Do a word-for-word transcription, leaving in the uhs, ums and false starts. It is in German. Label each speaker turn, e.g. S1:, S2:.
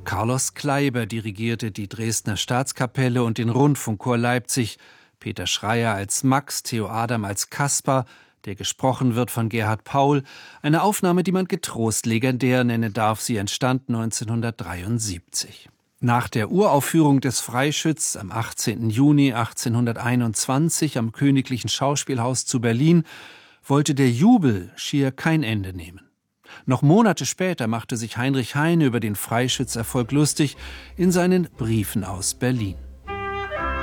S1: Carlos Kleiber dirigierte die Dresdner Staatskapelle und den Rundfunkchor Leipzig. Peter Schreyer als Max, Theo Adam als Kaspar, der gesprochen wird von Gerhard Paul. Eine Aufnahme, die man getrost legendär nennen darf. Sie entstand neunzehnhundertdreiundsiebzig. Nach der Uraufführung des Freischütz am achtzehnten Juni achtzehnhunderteinundzwanzig am Königlichen Schauspielhaus zu Berlin wollte der Jubel schier kein Ende nehmen. Noch Monate später machte sich Heinrich Heine über den Freischütz-Erfolg lustig in seinen Briefen aus Berlin.